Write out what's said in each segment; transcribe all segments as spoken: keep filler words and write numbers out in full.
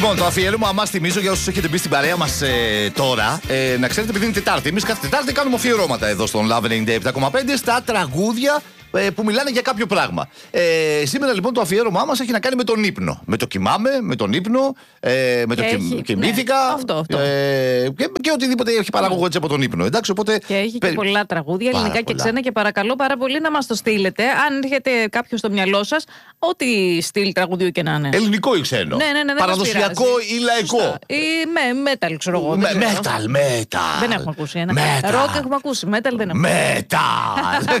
Λοιπόν, το αφιέρωμα μας θυμίζω για όσους έχετε μπει στην παρέα μας ε, τώρα. Ε, να ξέρετε, επειδή είναι Τετάρτη, εμείς κάθε Τετάρτη κάνουμε αφιερώματα εδώ στον Love ενενήντα επτά κόμμα πέντε στα τραγούδια ε, που μιλάνε για κάποιο πράγμα. Ε, σήμερα λοιπόν το αφιέρωμά μας έχει να κάνει με τον ύπνο. Με το κοιμάμαι, με τον ύπνο, ε, με το έχει, κοιμήθηκα. Ναι, αυτό, αυτό. Ε, και, και οτιδήποτε έχει παράγωγο έτσι από τον ύπνο. Εντάξει, οπότε, και έχει περι... και πολλά τραγούδια, ελληνικά πολλά. Και ξένα, και παρακαλώ πάρα πολύ να μας το στείλετε. Αν έχετε κάποιο στο μυαλό σας, ό,τι στυλ τραγουδίου και να είναι. Ελληνικό ή ξένο. Ναι, ναι, ναι, παραδοσιακό ή λαϊκό. Ή με metal, ξέρω εγώ. Με, metal, metal. Δεν έχουμε ακούσει ένα. Metal. Rock έχουμε ακούσει. Metal δεν έχουμε. Metal.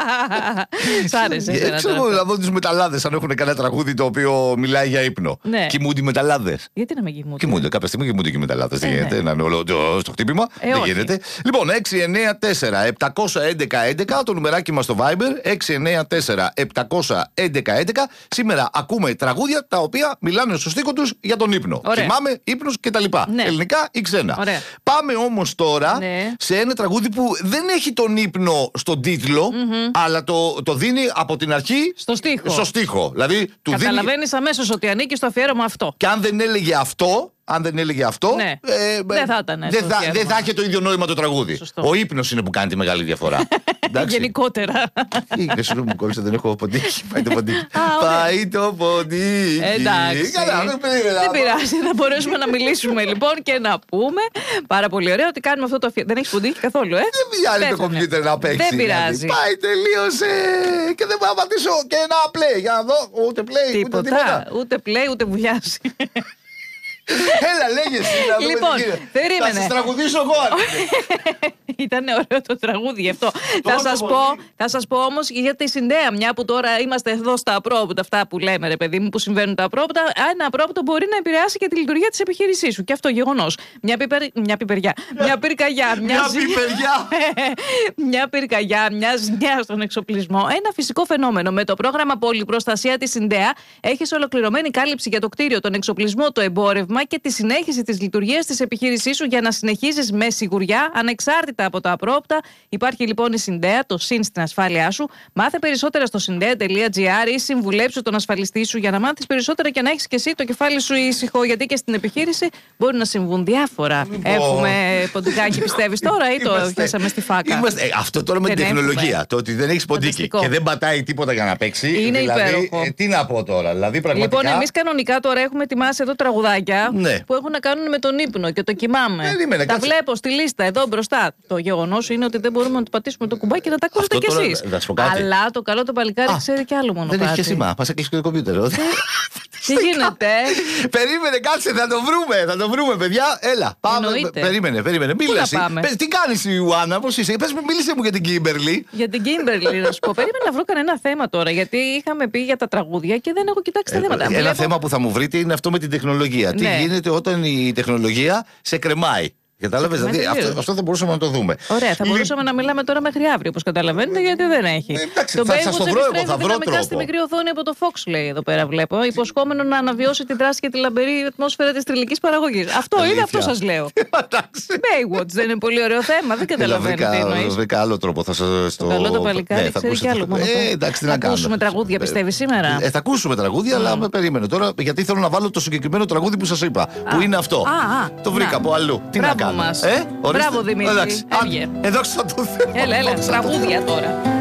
Σ' άρεσε. Ξέρω εγώ να δω τους μεταλλάδες αν έχουν κανένα τραγούδι το οποίο μιλάει για ύπνο. Ναι. Κοιμούνται οι μεταλλάδες. Γιατί να με κοιμούνται. Κοιμούνται. Κάποια στιγμή κοιμούνται και οι μεταλλάδες. Δεν γίνεται να είναι όλο στο χτύπημα. Δεν γίνεται. Λοιπόν, έξι εννιά τέσσερα επτά ένα ένα έντεκα το νουμεράκι μας στο Viber. έξι εννιά τέσσερα επτά ένα ένα έντεκα. Σήμερα ακούμε τραγούδια τα οποία μιλάνε στο στίχο τους για τον ύπνο. Κοιμάμαι, ύπνος κτλ. Ναι. Ελληνικά ή ξένα. Ωραία. Πάμε όμως τώρα ναι. σε ένα τραγούδι που δεν έχει τον ύπνο στον τίτλο, mm-hmm. αλλά το, το δίνει από την αρχή στο στίχο. Στο στίχο. Δηλαδή, του καταλαβαίνεις δίνει... αμέσως ότι ανήκει στο αφιέρωμα αυτό. Και αν δεν έλεγε αυτό, αν δεν έλεγε αυτό, ναι. ε, δεν θα ήταν. Δεν θα, δε θα είχε το ίδιο νόημα το τραγούδι. Σωστό. Ο ύπνος είναι που κάνει τη μεγάλη διαφορά. Γενικότερα. Τι, δεν σου μου κόλλησε, δεν έχω ποντίκι. Πάει το ποντίκι. Πάει το ποντίκι. Εντάξει. Καλά, δεν πειράζει. Θα μπορέσουμε να μιλήσουμε λοιπόν και να πούμε. Πάρα πολύ ωραίο ότι κάνουμε αυτό το αφιέρωμα. Δεν έχει ποντίκι καθόλου, ε. Δεν πειράζει το κομπιούτερ να παίξει. Δεν πειράζει. Πάει, τελείωσε. Και δεν πάω να πατήσω και ένα play. Για να δω. Ούτε play, ούτε τίποτα. Ούτε play, ούτε βουλιάζει. Έλα, λέγε εσύ. Λοιπόν, περίμενε. Θα σας τραγουδήσω εγώ. Ήταν ωραίο το τραγούδι γι' αυτό. θα, σας πω, θα σας πω όμως για τη συνδέα. Μια που τώρα είμαστε εδώ στα απρόπουτα, αυτά που λέμε, ρε παιδί μου, που συμβαίνουν τα απρόπουτα. Ένα απρόπουτο μπορεί να επηρεάσει και τη λειτουργία της επιχείρησής σου. Και αυτό γεγονός. Μια, πιπερ... μια πιπεριά. Μια πυρκαγιά. Μια, μια πιπεριά. μια πυρκαγιά. Μια ζημιά στον εξοπλισμό. Ένα φυσικό φαινόμενο. Με το πρόγραμμα Πολυπροστασία της Συνδέα έχεις ολοκληρωμένη κάλυψη για το κτίριο, τον εξοπλισμό, το εμπόρευμα και τη συνέχιση της λειτουργίας της επιχείρησής σου για να συνεχίζεις με σιγουριά, ανεξάρτητα από τα απρόπτα. Υπάρχει λοιπόν η Συνδέα, το συν στην ασφάλειά σου. Μάθε περισσότερα στο συνδέα τελεία τζι άρ ή συμβουλέψου τον ασφαλιστή σου για να μάθεις περισσότερα και να έχεις και εσύ το κεφάλι σου ήσυχο. Γιατί και στην επιχείρηση μπορεί να συμβούν διάφορα. Λοιπόν. Έχουμε ποντικάκι, πιστεύεις τώρα, ή το πιάσαμε στη φάκα. Είμαστε, ε, αυτό τώρα με την τεχνολογία. Έχουμε. Το ότι δεν έχεις ποντίκι και δεν πατάει τίποτα για να παίξει. Είναι δηλαδή, υπέροχο. Ε, τι να πω τώρα, δηλαδή πραγματικά. Λοιπόν, εμείς κανονικά τώρα έχουμε ετοιμάσει εδώ τραγουδάκια. Ναι. Που έχουν να κάνουν με τον ύπνο και το κοιμάμαι. Περίμενε, τα κάτσε. Βλέπω στη λίστα εδώ μπροστά. Το γεγονός είναι ότι δεν μπορούμε να του πατήσουμε το κουμπάκι και να τα ακούσετε κι εσείς. Αλλά το καλό το παλικάρι Α, ξέρει κι άλλο μονοπάτι. Δεν έχει και σήμα. Πας να κλείσεις και το κομπιούτερ. Τι γίνεται. Περίμενε, κάτσε, θα το βρούμε. Θα το βρούμε, παιδιά. Έλα, πάμε. Εννοείται. Περίμενε, περίμενε. Μίλησε. Τι κάνεις, Ιωάννα, πώς είσαι. Πες, μίλησε μου για την Κίμπερλι. Για την Κίμπερλι, να σου πω. Περίμενε να βρω κανένα θέμα τώρα. Γιατί είχαμε πει για τα τραγούδια και δεν έχω κοιτάξει τα θέματα. Ένα θέμα που θα μου βρείτε είναι αυτό με την τεχνολογία. Τι γίνεται όταν η τεχνολογία σε κρεμάει. Κατάλαβες, δηλαδή αυτό, αυτό θα μπορούσαμε να το δούμε. Ωραία, θα μπορούσαμε Λ... να μιλάμε τώρα μέχρι αύριο, όπως καταλαβαίνετε, γιατί δεν έχει. Ε, εντάξει, το θα σας το βρω εγώ, θα βρω τρόπο. Στη μικρή οθόνη από το Fox, λέει εδώ πέρα, βλέπω. Υποσχόμενο να αναβιώσει τη δράση και τη λαμπερή ατμόσφαιρα της θρυλικής παραγωγής. Αυτό είναι, αυτό σας λέω. Baywatch, δεν είναι πολύ ωραίο θέμα, δεν καταλαβαίνετε τι εννοείς. Βρήκα άλλο τρόπο, θα σας το. Το καλό το παλικάρι, ξέρει κι άλλο μόνο. Θα ακούσουμε τραγούδια, πιστεύει σήμερα. Θα ακούσουμε τραγούδια, αλλά με περίμενε τώρα, γιατί θέλω να βάλω το συγκεκριμένο τραγούδι που σας είπα. Που είναι αυτό. Το βρήκα από αλλού. Τι να κάνω. Μπράβο, Δημήτρη. Εδώ ξέρω το θέμα. Έλα, έλα, τραγούδια τώρα.